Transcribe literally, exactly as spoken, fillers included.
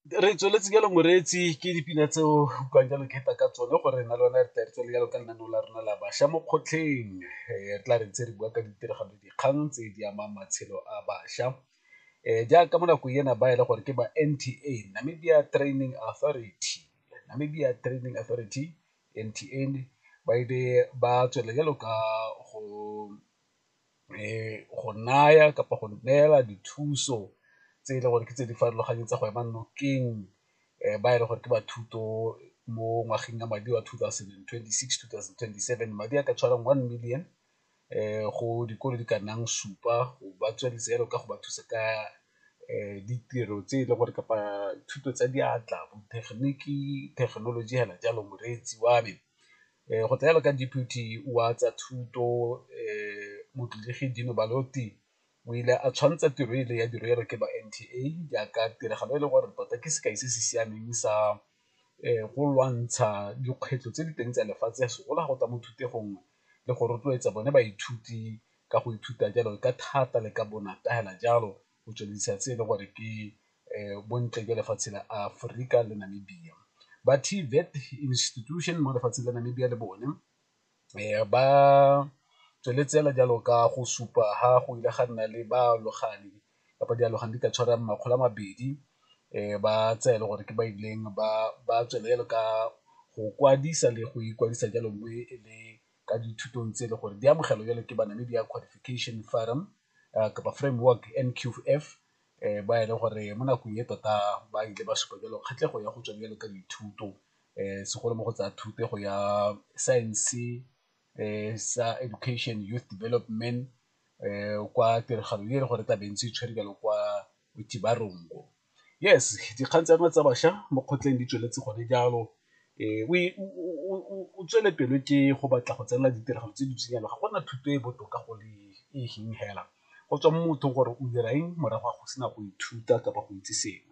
re tsweletse jalo moreetsi ke dipina tseo utlwang jalo ke ta ka tsone gore na le wena re tla re tswele jalo ka lenaneo la rona la bašwa mo kgotlheng re tla re ntse re bua ka ditiragalo dikgang tse di amang matshelo a bašwa um jaaka mo nakong ena ba e le gore ke ba N T A, Namibia Training Authority. Namibia Training Authority, N T A, ba ile ba tswela jalo ka go um go naya kapa go neela dithuso tse e le gore ke tse di farologaneng tsa go ema nokeng um ba e le gore ke ba thuto mo ngwageng ya madi wa two thousand twenty-six two thousand twenty-seven madi a ka tshwarang one million um go dikolo di ka nnang supa go ba tsweletse jalo ka go ba thusa ka um ditiro tse e le gore kapa thuto tsa diatla botegeniki thekenoloji hela jalo moreetsi wa me um go tla jalo ka deputy wa tsa thuto um motlelegi Dino Baloti o ile a tshwantsha tiro ile ya diro jalo ke ba N T A jaaka tiragalo e le gore tota ke sekai se se siameng sa um go lwantsha dikgwetlho tse di teng tsa lefatshe segolo ga go tla mo thutegong le go rotloetsa bone baithuti ka go ithuta jalo ka thata le ka bonata hela jalo go tsweledisa tse e le gore ke um bontle jwa lefatshe la Aforika le Namibia. Ba T V E T institution mo lefatsheng la Namibia le bone um ba tsweletse hela jalo ka go supa ha go ile ga nna le baalogane kapa dialogane di ka tshwarang makgolo a mabedi um ba tsaya e le gore ke ba ileng ba tswela jalo ka go kwadisa le go ikwadisa jalo mo e le ka dithutong tse e le gore di amogelwa jalo ke ba Namibia Qualification Forum kapa Framework N Q F um ba e le gore mo nakong e tota ba ile ba supa jalo kgatlhego ya go tswa jalo ka dithuto um segolo mo go tsa thuto go ya science um sa education youth development um kwa tiragalo e le gore tla bentse e tshwere jalo kwa Botibarongo. Yes, dikgang tsa rona tsa bašwa mo kgotleng di tsweletse gone jalo um o tswele pelo ke go batla go tsenela ditiragalo tse di tsenyalo ga gona thuto e botoka go le e heng hela go tswa mo mothong gore o dira eng morago ga go sena go ithuta kapa go itse sengwe.